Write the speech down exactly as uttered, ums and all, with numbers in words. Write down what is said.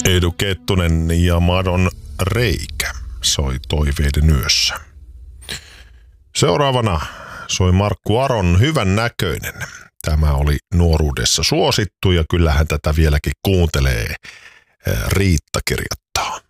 Edu Kettunen ja Madon reikä soi Toiveiden yössä. Seuraavana soi Markku Aron Hyvän näköinen. Tämä oli nuoruudessa suosittu ja kyllähän tätä vieläkin kuuntelee. Riitta kirjoittaa.